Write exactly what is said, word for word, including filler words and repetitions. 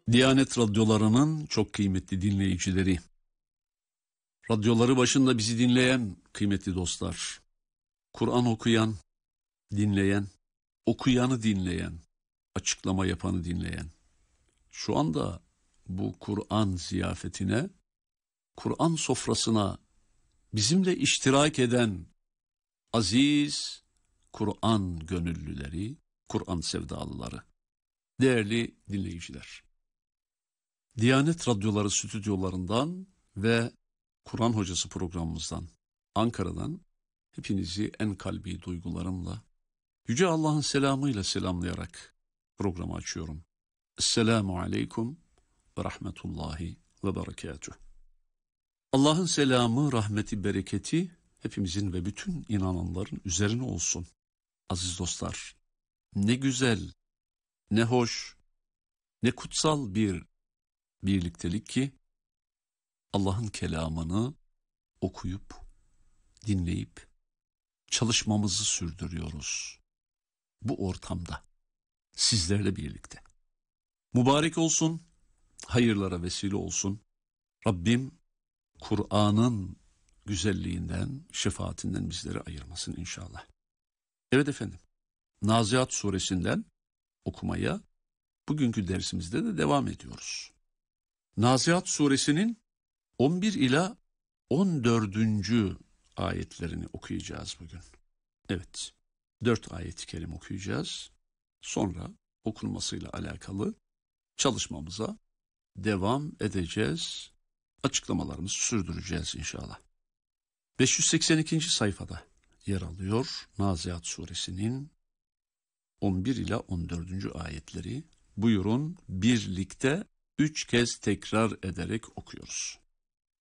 Diyanet radyolarının çok kıymetli dinleyicileri, radyoları başında bizi dinleyen kıymetli dostlar, Kur'an okuyan, dinleyen, okuyanı dinleyen, açıklama yapanı dinleyen, şu anda bu Kur'an ziyafetine, Kur'an sofrasına bizimle iştirak eden aziz Kur'an gönüllüleri, Kur'an sevdalıları, değerli dinleyiciler. Diyanet radyoları stüdyolarından ve Kur'an hocası programımızdan, Ankara'dan hepinizi en kalbi duygularımla, Yüce Allah'ın selamıyla selamlayarak programı açıyorum. Esselamu aleyküm ve rahmetullahi ve berekatuhu. Allah'ın selamı, rahmeti, bereketi hepimizin ve bütün inananların üzerine olsun. Aziz dostlar, ne güzel, ne hoş, ne kutsal bir birliktelik ki Allah'ın kelamını okuyup, dinleyip, çalışmamızı sürdürüyoruz. Bu ortamda, sizlerle birlikte. Mübarek olsun, hayırlara vesile olsun. Rabbim Kur'an'ın güzelliğinden, şefaatinden bizleri ayırmasın inşallah. Evet efendim, Naziat suresinden okumaya bugünkü dersimizde de devam ediyoruz. Naziat suresinin on bir ila on dördüncü ayetlerini okuyacağız bugün. Evet, dört ayet-i kerim okuyacağız. Sonra okunmasıyla alakalı çalışmamıza devam edeceğiz. Açıklamalarımızı sürdüreceğiz inşallah. beş yüz seksen ikinci sayfada yer alıyor Naziat suresinin on bir ila on dördüncü ayetleri. Buyurun birlikte üç kez tekrar ederek okuyoruz.